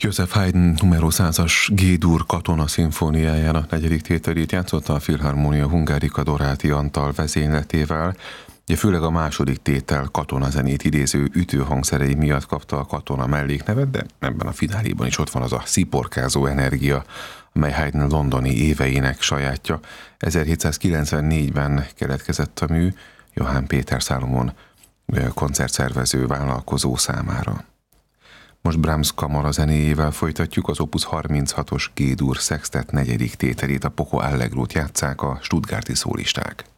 Joseph Haydn numero 100-as G-dur katona szimfóniájának 4. tételét játszotta a Filharmonia Hungarica Doráti Antal vezényletével. Ugye főleg a második tétel katonazenét idéző ütőhangszerei miatt kapta a katona melléknevet, de ebben a fináléban is ott van az a sziporkázó energia, amely Haydn londoni éveinek sajátja. 1794-ben keletkezett a mű Johann Péter Salomon koncertszervező vállalkozó számára. Most Brahms kamara zenéjével folytatjuk, az Opus 36-os G-dur szextett 4. tételét, a Poco Allegrót játsszák a stuttgarti szólisták.